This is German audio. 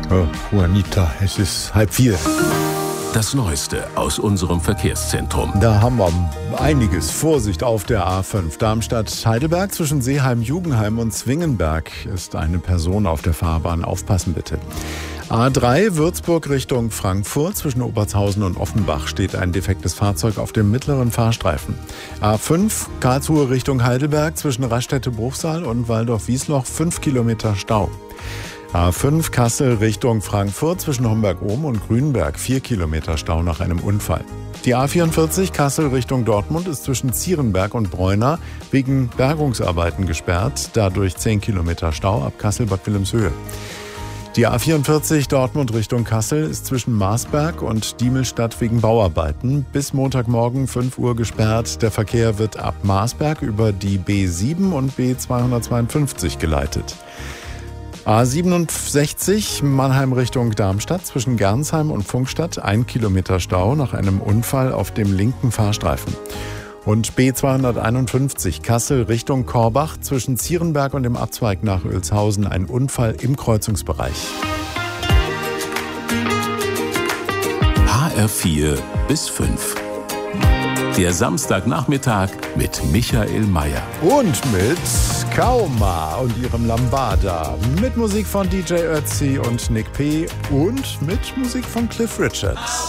Oh, Juanita, es ist 3:30. Das Neueste aus unserem Verkehrszentrum. Da haben wir einiges. Vorsicht auf der A5 Darmstadt-Heidelberg zwischen Seeheim-Jugenheim und Zwingenberg ist eine Person auf der Fahrbahn. Aufpassen bitte. A3 Würzburg Richtung Frankfurt zwischen Obertshausen und Offenbach steht ein defektes Fahrzeug auf dem mittleren Fahrstreifen. A5 Karlsruhe Richtung Heidelberg zwischen Raststätte-Bruchsal und Waldorf-Wiesloch 5 Kilometer Stau. A5 Kassel Richtung Frankfurt zwischen Homberg-Ohm und Grünberg 4 Kilometer Stau nach einem Unfall. Die A44 Kassel Richtung Dortmund ist zwischen Zierenberg und Bräuna wegen Bergungsarbeiten gesperrt, dadurch 10 Kilometer Stau ab Kassel-Bad Wilhelmshöhe. Die A44 Dortmund Richtung Kassel ist zwischen Marsberg und Diemelstadt wegen Bauarbeiten bis Montagmorgen 5 Uhr gesperrt. Der Verkehr wird ab Marsberg über die B7 und B252 geleitet. A67 Mannheim Richtung Darmstadt zwischen Gernsheim und Pfungstadt 1 Kilometer Stau nach einem Unfall auf dem linken Fahrstreifen. Und B251 Kassel Richtung Korbach zwischen Zierenberg und dem Abzweig nach Oelzhausen ein Unfall im Kreuzungsbereich. HR4 bis 5. Der Samstagnachmittag mit Michael Mayer. Und mit Kauma und ihrem Lambada. Mit Musik von DJ Ötzi und Nick P. Und mit Musik von Cliff Richard.